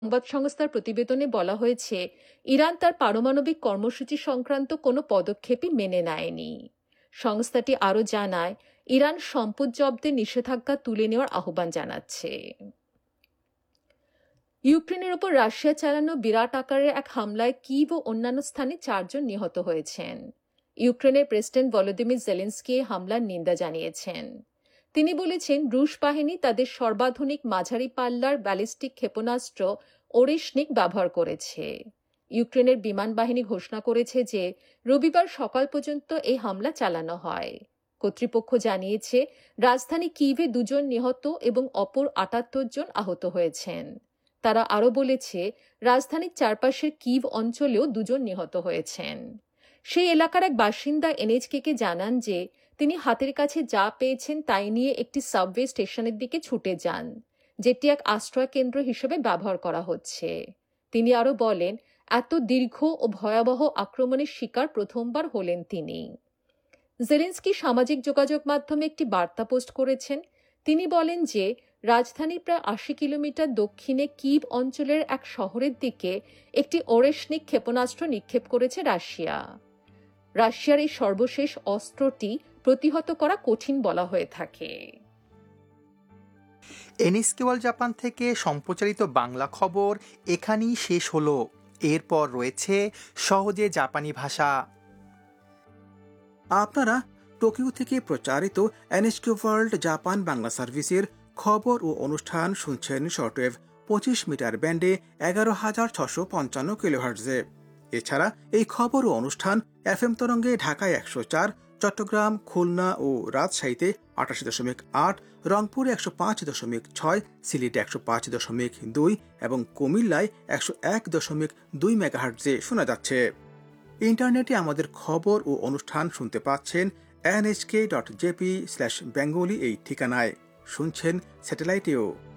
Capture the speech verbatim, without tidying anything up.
সংবাদ সংস্থার প্রতিবেদনে বলা হয়েছে, ইরান তার পারমাণবিক কর্মসূচি সংক্রান্ত কোনো পদক্ষেপই মেনে নেয়নি। সংস্থাটি আরও জানায়, ইরান সম্পদ জব্দের নিষেধাজ্ঞা তুলে নেওয়ার আহ্বান জানাচ্ছে। ইউক্রেনের ওপর রাশিয়া চালানো বিরাট আকারের এক হামলায় কিভ ও অন্যান্য স্থানে চারজন নিহত হয়েছেন। ইউক্রেনের প্রেসিডেন্ট ভলোদিমির জেলেনস্কি এই হামলার নিন্দা জানিয়েছেন। তিনি বলেছেন, রুশ বাহিনী তাদের সর্বাধুনিক মাঝারি পাল্লার ব্যালিস্টিক ক্ষেপণাস্ত্র ওরেশনিক ব্যবহার করেছে। ইউক্রেনের বিমান বাহিনী ঘোষণা করেছে যে রবিবার সকাল পর্যন্ত এই হামলা চালানো হয়। কর্তৃপক্ষ জানিয়েছে, রাজধানী কিভে দুজন নিহত এবং অপর আটাত্তর জন আহত হয়েছেন। তারা আরও বলেছে, রাজধানীর চারপাশের কিভ অঞ্চলেও দুজন নিহত হয়েছেন। সেই এলাকার এক বাসিন্দা এনএইচকে জানান যে তিনি হাতের কাছে যা পেয়েছেন তাই নিয়ে একটি সাবওয়ে স্টেশনের দিকে ছুটে যান, যেটি এক আশ্রয় কেন্দ্র হিসেবে ব্যবহার করা হচ্ছে। তিনি আরও বলেন, এত দীর্ঘ ও ভয়াবহ আক্রমণের শিকার প্রথমবার হলেন তিনি। জেলেনস্কি সামাজিক যোগাযোগ মাধ্যমে একটি বার্তা পোস্ট করেছেন। তিনি বলেন যে রাজধানীর প্রায় আশি কিলোমিটার দক্ষিণে কিভ অঞ্চলের এক শহরের দিকে একটি ওরেশনিক ক্ষেপণাস্ত্র নিক্ষেপ করেছে রাশিয়া। রাশিয়ার এই সর্বশেষ অস্ত্রটি প্রতিহত করা কঠিন বলা হয়ে থাকে। এনএসকে ওয়ার্ল্ড জাপান থেকে সম্প্রচারিত বাংলা খবর এখানেই শেষ হলো। এরপর রয়েছে সহজে জাপানি ভাষা। আপনারা টোকিও থেকে প্রচারিত এনএসকে ওয়ার্ল্ড জাপান বাংলা সার্ভিসের খবর ও অনুষ্ঠান শুনছেন শর্টওয়েভ পঁচিশ মিটার ব্যান্ডে এগারো হাজার ছশো পঞ্চান্ন কিলোহার্টজে। এছাড়া এই খবর ও অনুষ্ঠান এফ এম তরঙ্গে ঢাকায় একশো চার, চট্টগ্রাম, খুলনা ও রাজশাহীতে আটাশি দশমিক আট, রংপুরে একশো পাঁচ দশমিক ছয়, সিলেটে একশো পাঁচ দশমিক দুই এবং কুমিল্লায় একশো এক দশমিক দুই মেগাহার্টজে শোনা যাচ্ছে। ইন্টারনেটে আমাদের খবর ও অনুষ্ঠান শুনতে পাচ্ছেন NHK dot JP slash Bengali এই ঠিকানায়। শুনছেন স্যাটেলাইটেও।